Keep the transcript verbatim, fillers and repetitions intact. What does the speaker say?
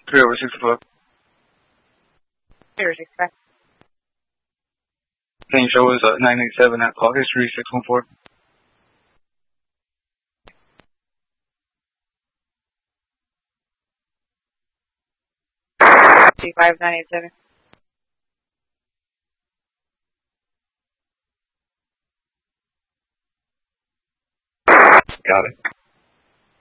three over sixty-five. three over sixty-five. Can you show us uh, nine eighty-seven at call history six one four? five nine eight seven. Got it.